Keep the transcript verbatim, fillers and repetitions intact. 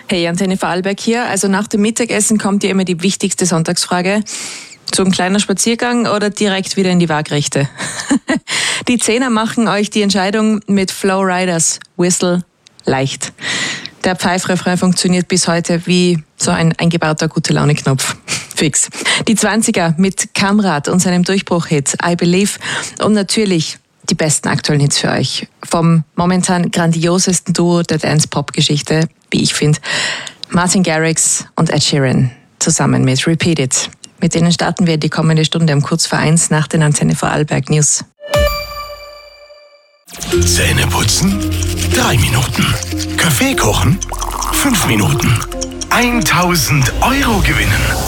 Hey, Antenne Vorarlberg hier. Also nach dem Mittagessen kommt ja immer die wichtigste Sonntagsfrage. So ein kleiner Spaziergang oder direkt wieder in die Waagrechte? Die Zehner machen euch die Entscheidung mit Flow Riders Whistle leicht. Der Pfeifrefrain funktioniert bis heute wie so ein eingebauter Gute-Laune-Knopf. Fix. Die Zwanziger mit Kamrat und seinem Durchbruch-Hit I Believe und natürlich die besten aktuellen Hits für euch. Vom momentan grandiosesten Duo der Dance-Pop-Geschichte, wie ich finde, Martin Garrix und Ed Sheeran zusammen mit Repeat It. Mit denen starten wir die kommende Stunde um kurz vor eins nach den Antenne Vorarlberg News. Zähne putzen? Drei Minuten. Kaffee kochen? Fünf Minuten. tausend Euro gewinnen.